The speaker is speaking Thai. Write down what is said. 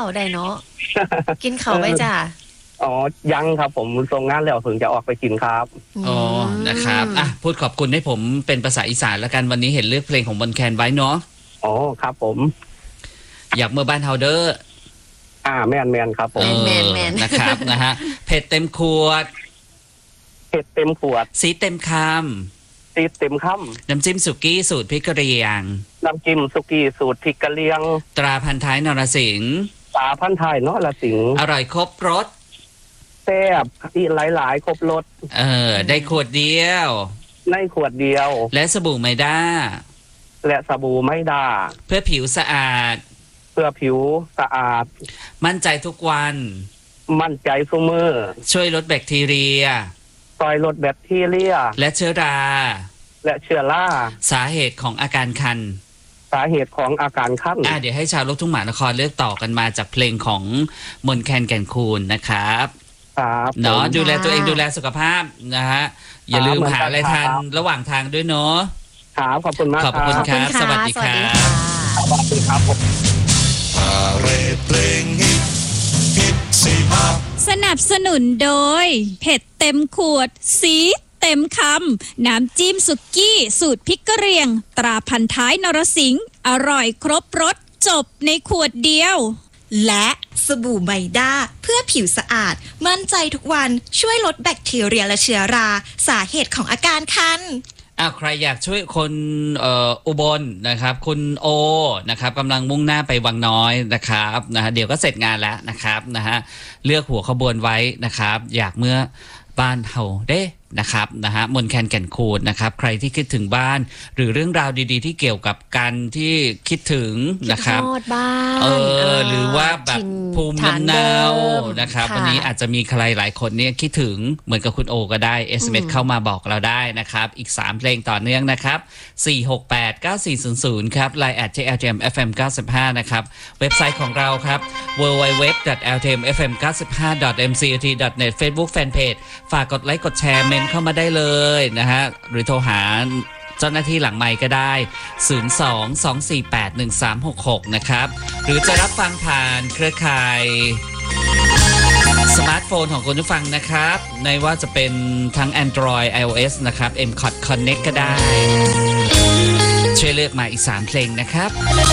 าได้เนาะ กินข้าวไปจ้ะอ๋อยังครับผมส่งงานแล้วถึงจะออกไปกินครับอ๋อนะครับพูดขอบคุณให้ผมเป็นภาษาอีสานแล้วกันวันนี้เห็นเลือกเพลงของมนแคนไว้เนาะอ๋อครับผมอยากเมื่อบ้านเฮาเดอร์แมนครับผมแมนนะครับนะฮะเผ็ดเต็มขวดเผ็ดเต็มขวดสีเต็มคำสีเต็มคำน้ำจิ้มสุกี้สูตรพริกกะเหรี่ยงน้ำจิ้มสุกี้สูตรพริกกะเหรี่ยงตราพันท้ายนรสิงห์ตราพันท้ายนรสิงห์อร่อยครบรสแซ่บอีกหลายครบรสได้ขวดเดียวในขวดเดียวและสบู่ไมด้าและสบู่ไมด้าเพื่อผิวสะอาดเพื่อผิวสะอาดมั่นใจทุกวันมั่นใจซุมื้อช่วยลดแบคทีเรียช่วยลดแบคทีเรียและเชื้อราสาเหตุของอาการคันสาเหตุของอาการคันเดี๋ยวให้ชาวลูกทุ่งมหานครเลือกต่อกันมาจากเพลงของมนแคนแก่นคูนนะครับเนาะดูแลตัวเองดูแลสุขภาพนะฮะอย่าลืมหาอะไรทานระหว่างทางด้วยเนาะครับขอบคุณมากขอบคุณครับสวัสดีครับสวัสดีครับสนับสนุนโดยเผ็ดเต็มขวดสีเต็มคำน้ำจิ้มสุกี้สูตรพริกกะเหรี่ยงตราพันท้ายนรสิงห์อร่อยครบรสจบในขวดเดียวและสบู่ไมด้าเพื่อผิวสะอาดมั่นใจทุกวันช่วยลดแบคทีเรียและเชื้อราสาเหตุของอาการคันใครอยากช่วยคนอุบลนะครับคุณโอนะครับกำลังมุ่งหน้าไปวังน้อยนะครับเดี๋ยวก็เสร็จงานแล้วนะครับเลือกหัวขบวนไว้นะครับอยากเมื่อบ้านเฮาเด้นะครับมนแคนแก่นคูนนะครับใครที่คิดถึงบ้านหรือเรื่องราวดีๆที่เกี่ยวกับการที่คิดถึงนะครับบ้านหรือว่าแบบภูมิลำเนานะครับวันนี้อาจจะมีใครหลายคนเนี่ยคิดถึงเหมือนกับคุณโอก็ได้ SMS เข้ามาบอกเราได้นะครับอีก3เพลงต่อเนื่องนะครับ4689400ครับ Line @LTMFM95 นะครับเว็บไซต์ของเราครับ www.ltmfm95.mct.net Facebook Fanpage ฝากกดไลค์กดแชร์เข้ามาได้เลยนะฮะหรือโทรหาเจ้าหน้าที่หลังไมค์ก็ได้02-248-1366นะครับหรือจะรับฟังผ่านเครือข่ายสมาร์ทโฟนของคุณผู้ฟังนะครับในว่าจะเป็นทั้ง Android iOS นะครับ MCOT Connect ก็ได้ช่วยเลือกมาอีก3เพลงนะครับ